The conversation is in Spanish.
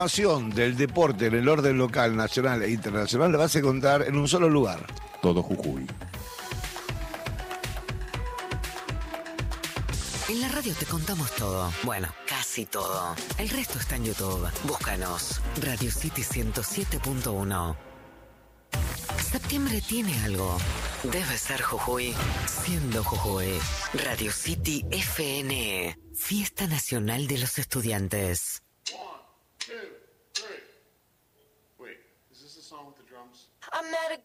Información del deporte en el orden local, nacional e internacional la vas a encontrar en un solo lugar. Todo Jujuy. En la radio te contamos todo. Bueno, casi todo. El resto está en YouTube. Búscanos. Radio City 107.1. Septiembre tiene algo. Debe ser Jujuy. Siendo Jujuy. Radio City FN. Fiesta Nacional de los Estudiantes. 1, 2, 3. Wait, is this the song with the drums? I met a